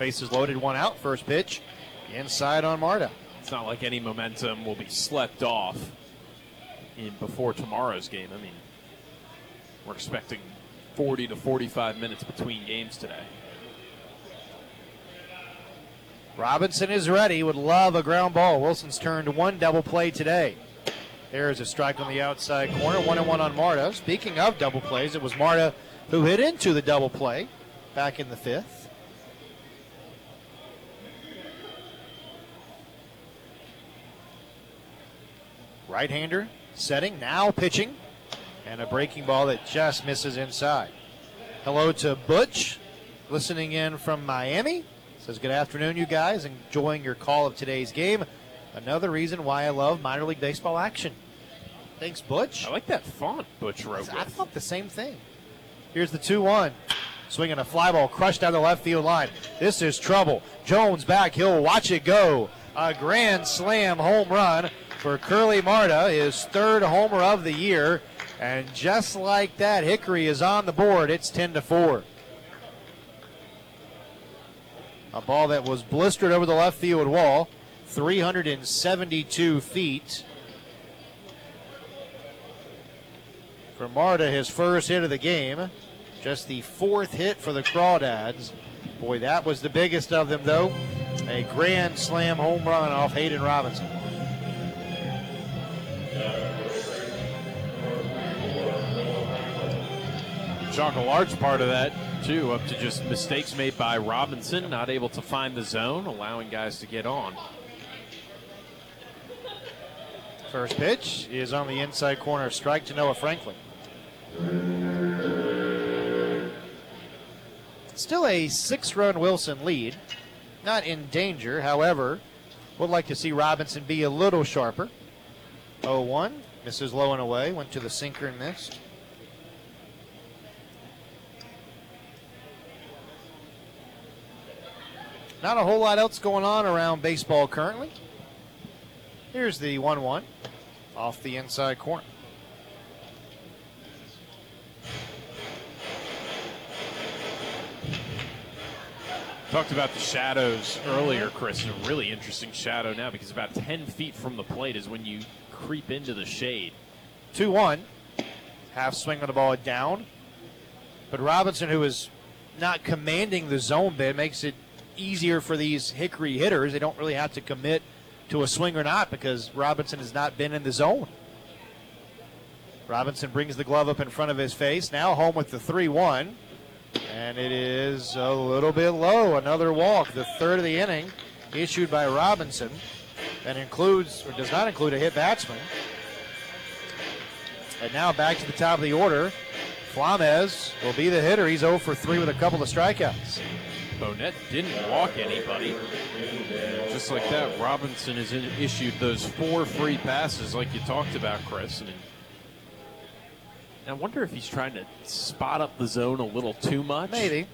Bases loaded, one out. First pitch inside on Marta. It's not like any momentum will be slept off before tomorrow's game. I mean, we're expecting 40 to 45 minutes between games today. Robinson is ready. Would love a ground ball. Wilson's turned one double play today. There's a strike on the outside corner. 1-1 on Marta. Speaking of double plays, it was Marta who hit into the double play back in the fifth. Right-hander setting, now pitching, and a breaking ball that just misses inside. Hello to Butch, listening in from Miami. Says, good afternoon, you guys. Enjoying your call of today's game. Another reason why I love minor league baseball action. Thanks, Butch. I like that font Butch wrote with. I thought the same thing. Here's the 2-1. Swinging a fly ball crushed down the left field line. This is trouble. Jones back. He'll watch it go. A grand slam home run for Curly Marta, his third homer of the year. And just like that, Hickory is on the board. It's 10-4. A ball that was blistered over the left field wall, 372 feet. For Marta, his first hit of the game. Just the fourth hit for the Crawdads. Boy, that was the biggest of them, though. A grand slam home run off Hayden Robinson. Chalk a large part of that, too, up to just mistakes made by Robinson, not able to find the zone, allowing guys to get on. First pitch is on the inside corner, strike to Noah Franklin. Still a 6-run Wilson lead. Not in danger, however, would like to see Robinson be a little sharper. 0-1, misses low and away, went to the sinker and missed. Not a whole lot else going on around baseball currently. Here's the 1-1 off the inside corner. Talked about the shadows earlier, Chris. A really interesting shadow now because about 10 feet from the plate is when you creep into the shade. 2-1. Half swing on the ball down. But Robinson, who is not commanding the zone bid, makes it easier for these Hickory hitters. They don't really have to commit to a swing or not because Robinson has not been in the zone. Robinson brings the glove up in front of his face. Now home with the 3-1. And it is a little bit low. Another walk, the third of the inning, issued by Robinson. That includes, or does not include, a hit batsman. And now back to the top of the order. Flames will be the hitter. He's 0 for 3 with a couple of strikeouts. Bonnet didn't walk anybody. Just like that, Robinson has issued those 4 free passes like you talked about, Chris. And I wonder if he's trying to spot up the zone a little too much. Maybe.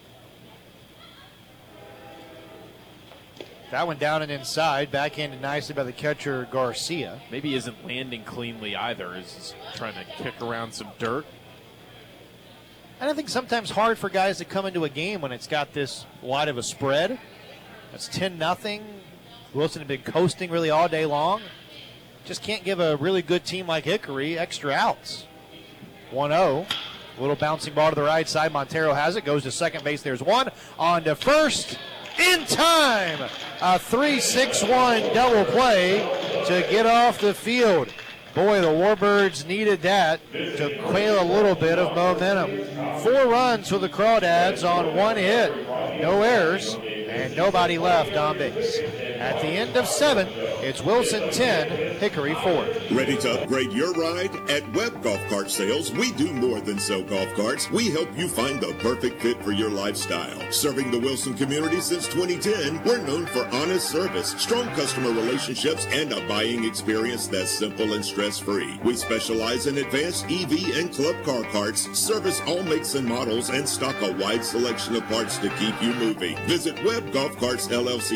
That one down and inside, backhanded nicely by the catcher Garcia. Maybe he isn't landing cleanly either. He's trying to kick around some dirt. And I think sometimes hard for guys to come into a game when it's got this wide of a spread. It's 10-0. Wilson had been coasting really all day long. Just can't give a really good team like Hickory extra outs. 1-0. A little bouncing ball to the right side. Montero has it. Goes to second base. There's one. On to first. In time. A 3-6-1 double play to get off the field. Boy, the Warbirds needed that to quail a little bit of momentum. 4 runs for the Crawdads on 1 hit. No errors and nobody left on base. At the end of 7, it's Wilson 10, Hickory 4. Ready to upgrade your ride? At Webb Golf Cart Sales, we do more than sell golf carts. We help you find the perfect fit for your lifestyle. Serving the Wilson community since 2010, we're known for honest service, strong customer relationships, and a buying experience that's simple and stress-free. We specialize in advanced EV and club car carts, service all makes and models, and stock a wide selection of parts to keep you moving. Visit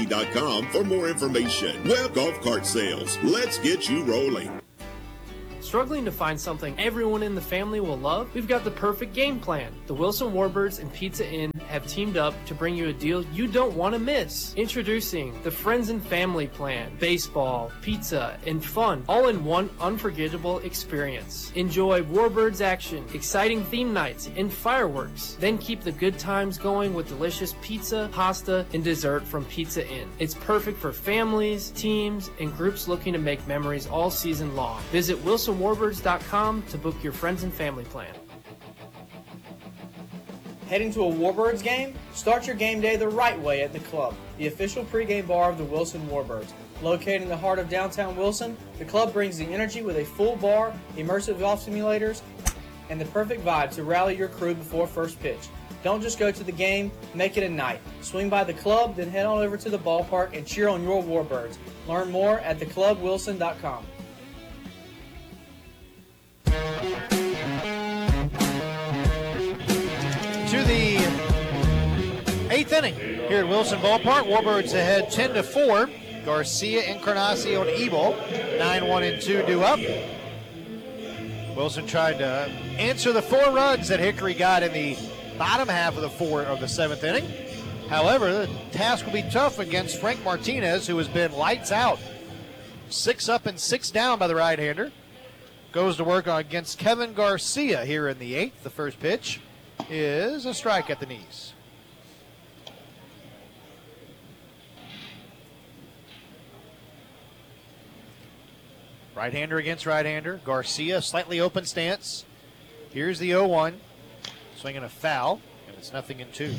WebbGolfCartsLLC.com for more information. Webb Golf Cart Sales. Let's get you rolling. Struggling to find something everyone in the family will love? We've got the perfect game plan. The Wilson Warbirds and Pizza Inn have teamed up to bring you a deal you don't want to miss. Introducing the Friends and Family Plan. Baseball, pizza, and fun, all in one unforgettable experience. Enjoy Warbirds action, exciting theme nights, and fireworks. Then keep the good times going with delicious pizza, pasta, and dessert from Pizza Inn. It's perfect for families, teams, and groups looking to make memories all season long. Visit wilsonwarbirds.com to book your Friends and Family Plan. Heading to a Warbirds game? Start your game day the right way at the Club, the official pregame bar of the Wilson Warbirds. Located in the heart of downtown Wilson, the Club brings the energy with a full bar, immersive golf simulators, and the perfect vibe to rally your crew before first pitch. Don't just go to the game, make it a night. Swing by the Club, then head on over to the ballpark and cheer on your Warbirds. Learn more at theclubwilson.com. To the 8th inning here at Wilson Ballpark. Warbirds ahead 10-4. Garcia, Encarnacion, Ebel, 9-1-2 due up. Wilson tried to answer the 4 runs that Hickory got in the bottom half of the 7th inning. However, the task will be tough against Frank Martinez, who has been lights out. 6 up and 6 down by the right-hander. Goes to work against Kevin Garcia here in the 8th. The first pitch is a strike at the knees. Right-hander against right-hander. Garcia, slightly open stance. Here's the 0-1. Swinging a foul, and it's 0-2.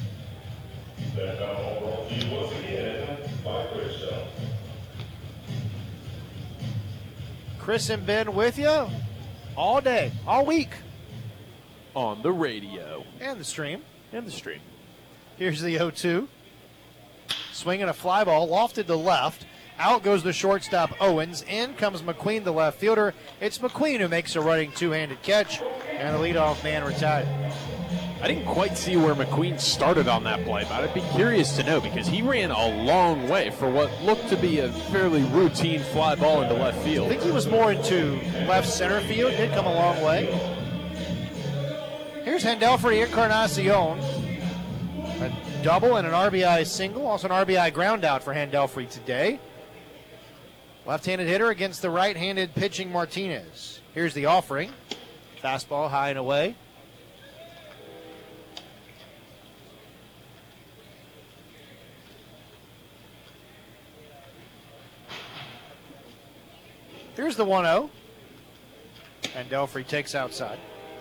Chris and Ben with you all day, all week. On the radio. And the stream. Here's the 0-2. Swinging a fly ball, lofted to left. Out goes the shortstop Owens. In comes McQueen, the left fielder. It's McQueen who makes a running two-handed catch, and the leadoff man retired. I didn't quite see where McQueen started on that play, but I'd be curious to know because he ran a long way for what looked to be a fairly routine fly ball into left field. I think he was more into left center field. Did come a long way. Here's Hendelfrey Encarnacion. A double and an RBI single. Also an RBI ground out for Hendelfrey today. Left-handed hitter against the right-handed pitching Martinez. Here's the offering. Fastball high and away. Here's the 1-0. Hendelfrey takes outside.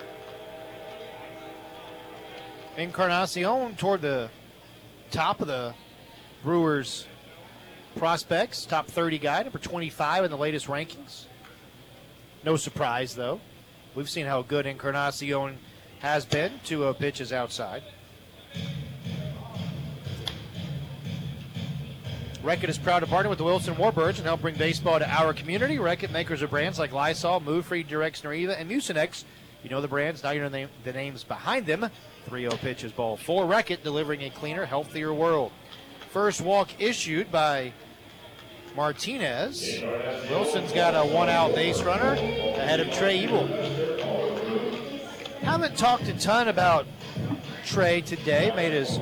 Encarnacion toward the top of the Brewers prospects, top 30 guy, number 25 in the latest rankings. No surprise, though. We've seen how good Encarnacion has been. 2-0 pitches outside. Reckitt is proud to partner with the Wilson Warbirds and help bring baseball to our community. Reckitt, makers of brands like Lysol, Move Free, Durex, Noriva, and Mucinex. You know the brands, now you know the names behind them. 3-0 pitches, ball 4. Reckitt delivering a cleaner, healthier world. First walk issued by Martinez. Wilson's got a one-out base runner ahead of Trey Ebel. Haven't talked a ton about Trey today. Made his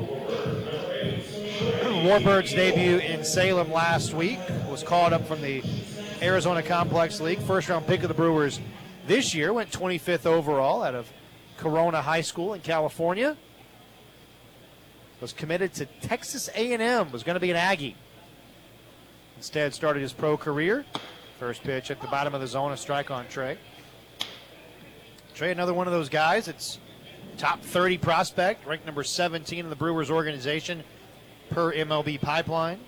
Warbirds debut in Salem last week. Was called up from the Arizona Complex League. First-round pick of the Brewers this year. Went 25th overall out of Corona High School in California. Was committed to Texas A&M. Was going to be an Aggie. Instead, started his pro career. First pitch at the bottom of the zone, a strike on Trey. Trey, another one of those guys. It's top 30 prospect, ranked number 17 in the Brewers organization per MLB Pipeline.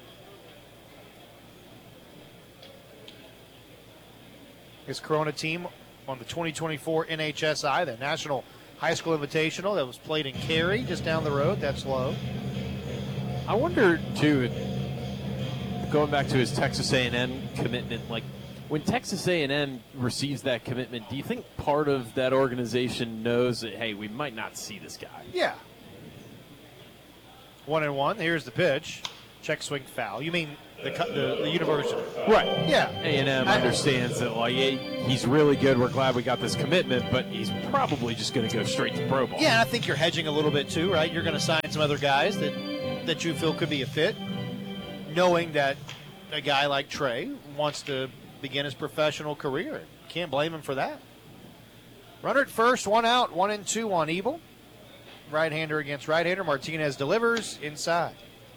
His Corona team on the 2024 NHSI, the National High School Invitational that was played in Cary, just down the road. That's low. I wonder, too, going back to his Texas A&M commitment, like when Texas A&M receives that commitment, do you think part of that organization knows that, hey, we might not see this guy? Yeah. 1-1. Here's the pitch. check swing foul. You mean the university? Right. Yeah. A&M understands that, like, hey, he's really good. We're glad we got this commitment, but he's probably just going to go straight to pro ball. Yeah, and I think you're hedging a little bit too, right? You're going to sign some other guys that you feel could be a fit, knowing that a guy like Trey wants to begin his professional career. Can't blame him for that. Runner at first, 1 out, 1-2 on Ebel. Right-hander against right-hander. Martinez delivers inside.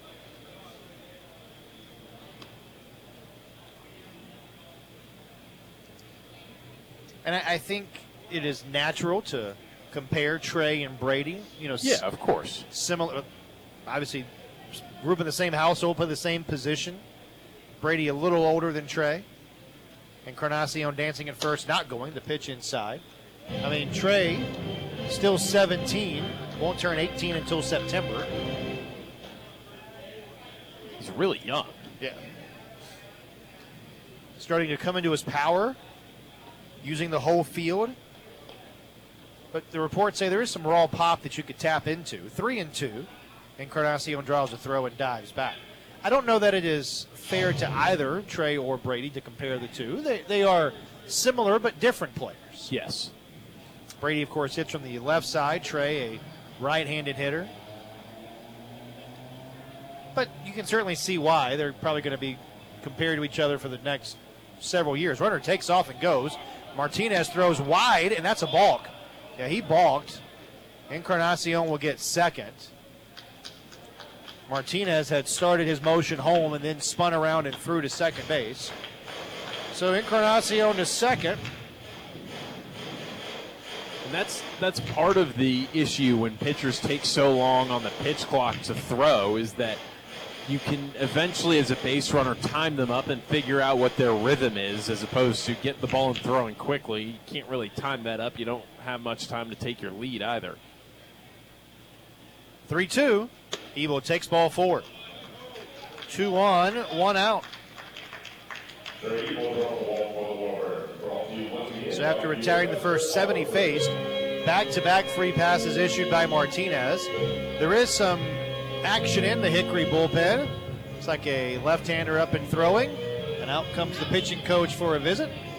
And I think it is natural to compare Trey and Brady. Yeah, of course. Similar, obviously, grew up in the same household, play the same position. Brady a little older than Trey. Encarnacion dancing at first, not going. The pitch inside. I mean, Trey, still 17, won't turn 18 until September. He's really young. Yeah. Starting to come into his power, using the whole field. But the reports say there is some raw pop that you could tap into. 3-2. Encarnacion draws a throw and dives back. I don't know that it is fair to either Trey or Brady to compare the two. They are similar but different players. Yes. Brady, of course, hits from the left side. Trey, a right-handed hitter. But you can certainly see why. They're probably going to be compared to each other for the next several years. Runner takes off and goes. Martinez throws wide, and that's a balk. Yeah, he balked. Encarnacion will get second. Martinez had started his motion home and then spun around and threw to second base. So Encarnacion to second. And that's part of the issue when pitchers take so long on the pitch clock to throw, is that you can eventually, as a base runner, time them up and figure out what their rhythm is, as opposed to get the ball and throwing quickly. You can't really time that up. You don't have much time to take your lead either. 3-2. Evo takes ball forward. 2-1, 1 out. So after retiring the first 7 he faced, back-to-back 3 passes issued by Martinez. There is some action in the Hickory bullpen. It's like a left-hander up and throwing. And out comes the pitching coach for a visit.